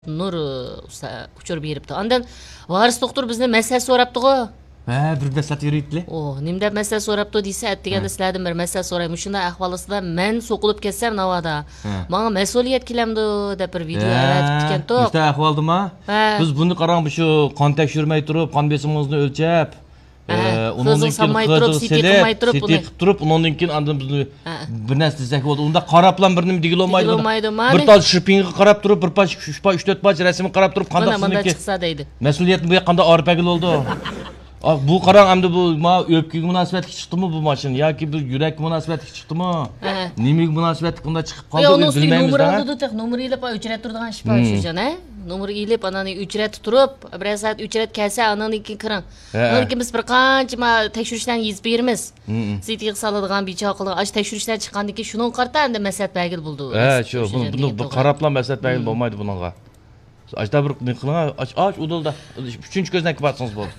Nur uçur beripti. Andan varis doktor bizni mesele so'rapti-ku. Ha, bir dastlab yuribdi. Nimda mesele so'rapti desa, atdeganda sizlardan bir mesele so'rayman. Shunda ahvolisida men so'qilib ketsam navoda. Menga mas'uliyat kelamdi deb bir video yaratib ekan-ku. Shunday ahvoldimi? Biz buni qarang, shu qon tekshirmay turib, qon besimimizni o'lchab, undan keyin qilib turib, undan keyin andan bizni bir narsa desak bo'ldi. Unda qarablan bir nima digilolmaydi. Bir toz shipinga qarab turib, bir pash 3-4 pash rasmga qarab turib, qanday qilsinki chiqsa deydi. Mas'uliyatni bu yoqda orpagil oldi. Bu qarang, hamda bu o'pkiga munosabatli chiqdimi bu mashina yoki bu yurak munosabatli chiqdimi? Nimaga munosabatli bunda chiqib qoldi bilmaymiz. Nomer oldi, nomer ilib o'chirib turadigan shifa o'shajon, nomer ilib anani o'chirib turib, bir soat o'chirib kelsa, anani keyin kirang. Andan keyin biz bir qancha tekshirishdan yezib beramiz. CT soladigan bichoqlar, ash tekshirishdan chiqqandan keyin shuni qarta endi mas'uliyat bagil bo'ldi. Shu, buni qarablan mas'uliyat bagil bo'lmaydi bunga. Ashda bir qiling, och udilda. 3-ko'zdan kibatsangiz bo'ldi.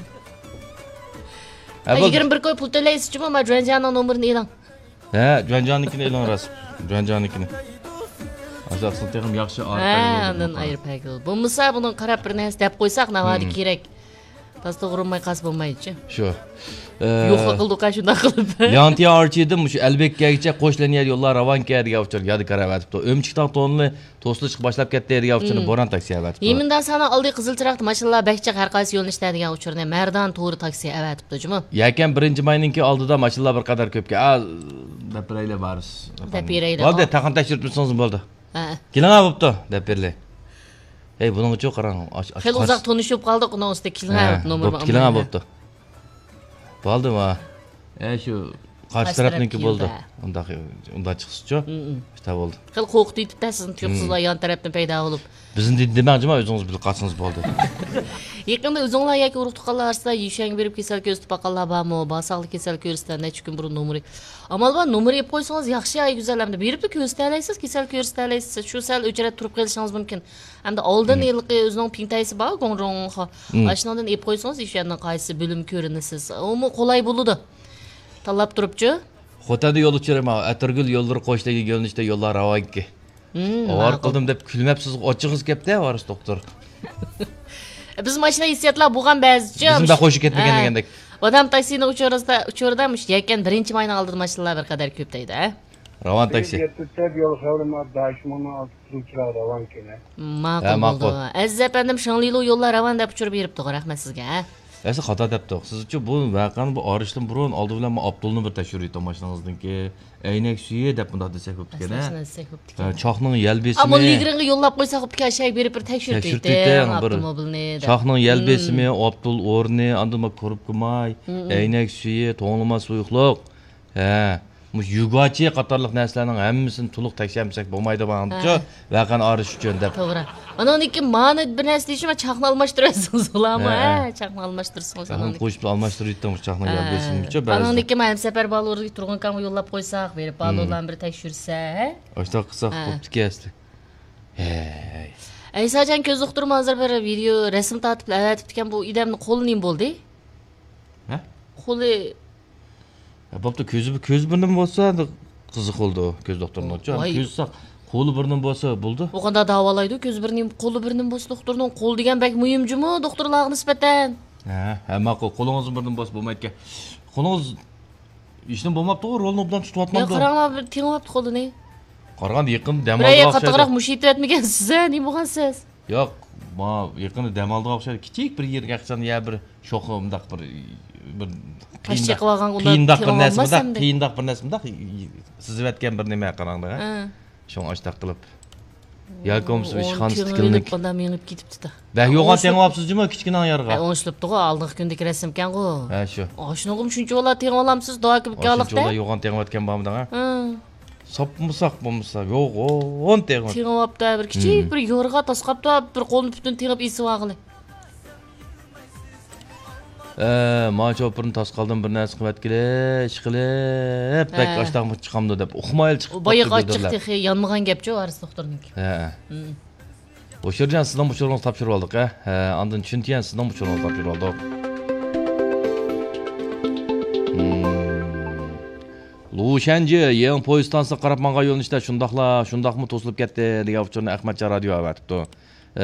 21 koy pul to'laysiz-chi, men Juanjanning nomerini e'lon. Juanjannikini e'lon rasim. Juanjannikini. Asosan texim yaxshi andan ayirpagil. Bo'lmasa buni qarab bir narsa deb qo'ysak, navodi kerak. Pasta urmay qas bo'lmaydi-chi. Shu. Yo'q qildik shunday qilib. Yantiya archidim, shu Albekkaga qo'shlangan yo'llar Ravanka degan uchur yodi qaravatibdi. O'mchikdan to'nli to'sli chiqib boshlab ketdi degan uchur Boran taksi avatibdi. Yemindan sana oldi Qizilchiroq mashinalar bakchiq har qaysi yo'lnishda degan uchurni Mardan to'g'ri taksi avatibdi, jumi. Yakan 1-mayninki oldida mashinalar bir qadar ko'pga. Deb beraylar bariz. Deb beraylar. Bo'ldi, taqin tekshirib tursangiz bo'ldi. Keling bo'pti, deb beraylar. Buning uchun qarang, xil uzoq tanishib qoldik, uning ustida keling nomer keling bo'pti. Bo'ldimi? Shu qarshi tarafniki bo'ldi. Unda chiqsiz-chi? Ishta bo'ldi. Xil qo'rqib yetibdi, sizni tuyuqsizlar yon tarafdan paydo bo'lib. Bizni demoqchimi, o'zingiz bilib qolsangiz bo'ldi. Yaqinda o'zinglar yoki urug' tuqqanlar orasida yushang berib kasal ko'z tuqqanlar bormi? Bosaqli kasal ko'rsatdan necha kun burun nomeri. Amal bor, nomeri yeb qo'ysangiz yaxshi, ay go'zal hamda beribdi ko'rsatalaysiz, kasal ko'rsatalaysiz. Shu sal o'chirib turib qolishingiz mumkin. Hamda oldin yilqi o'zining pingtaysi bor, gongrong. Ashundan yeb qo'ysangiz, ishlarning qaysi bo'lim ko'rinasiz. Umi qulay bo'ladi. Tanlab turibchi. Xotada yo'l uchiraman, atirgul yo'llari qo'shdagi yo'lnishda yo'llar Ravanka. Ovar qildim deb kulmabsiz, ochig'iz gapda, varis doktor. Biz mashina hissiyatlar bo'lgan ba'zicha. Bizda qo'shib ketmagan degandek. Odam taksini uchirdamış, yakan 1-mayning oldida mashinalar bir qadar ko'p deydi, Ravan taksi. Ma'qul. Aziz afandim, Shanlilo yo'llar Ravan deb uchirib beribdi, rahmat sizga. Xato debdi. Siz uchun bu vaqani bu orishdan burun oldi bilan Abdulni bir tekshirib yetdim mashinangizniki. Aynak suyi deb bunda desak bo'pti-kan. Choqning yalbesimi. Ammo ligringa yo'llab qo'ysa bo'pti-kan, shay berib bir tekshirib yetdi. Avtomobilni. Choqning yalbesimi, Abdul o'rni, andima ko'rib qilmay, aynak suyi, to'ng'ilma suyuqliq. Yugachi qatorliq narsalarning hammasini to'liq tekshirsak bo'lmaydi bo'g'ancha, vaqani orish uchun deb. To'g'ri. Ananiki ma'ni bir narsa deyishim, chaqni almashtirasiz, ularmi? Chaqni almashtirsangiz. Anani qo'shib almashtirib yetdim, chaqni yalbesimcha ba'zi. Ananiki men safar balorga turgan kam yo'llab qo'ysak, berib balorlarni bir tekshirsa, Oshta qilsak bo'pti-ki asli. Aysajon ko'z doktorim hozir bir video rasm tortib avatibdi-kan, bu idamning qo'li nim bo'ldi? Qo'li bo'pti, ko'z burnim bo'lsa qiziq bo'ldi ko'z doktorning uchun. Ko'zsa qo'li burnim bo'lsa bo'ldi. Bu qanday davolaydi? Ko'z burnim, qo'li burnim bo'lsa doktorning qo'l degan bak muhimmi doktorlarga nisbatan? Ma'qul, qo'lingiz burnim bo'lsa bo'lmaydi-ku. Qo'lingiz ishdan bo'lmabdi-ku, rolni bilan tutib-atmadi. Qaranglar, tengibdi qo'lini. Qaraganda yaqin dam oldi o'xshaydi. Qattiqroq mushit etmagansiz, nima bo'lgansiz? Yo'q, yaqinda dam oldi o'xshaydi. Kichik bir yerga qilsam ya bir shoxi undaq bir qiyindoq bir narsa sizib aytgan bir nima qarangda. Shuni oshtaq qilib. Yalkomsiz ishxon stikilnik. Bundan menib ketibdi-da. Yo'g'on tengolapsizmi kichkina yerga? O'nishibdi-ku, oldingi kundagi rasmkan-ku. Shu. Oshnog'im shuncha o'la tengolamsiz, doa qilib qolibdi. Shuncha o'la yo'g'on tengotgan bormi-da? Sopmusoq bo'lmasa, yo'g'on tengot. Tengolapti, bir kichik bir yo'rg'a tosqabdi, bir qo'lni butun tengib esib olg'ili. Mana cho'pirni tosqaldan bir narsa qilib ishqilib, bak oshtaq chiqamdi deb uqmayil chiqib. Boyiq ochiq texi yonmagan gapchi, varis doktorniki. O'shirjan sizdan bu cho'rg'ini topshirib oldik, Ondan tushuntiyan sizdan bu cho'rg'ini topshirib oldik. Lushanji, yangi poyezd stansiya qarab menga yo'lnishda shundaqmi to'silib ketdi degan uchun Ahmadcha radio avatibdi.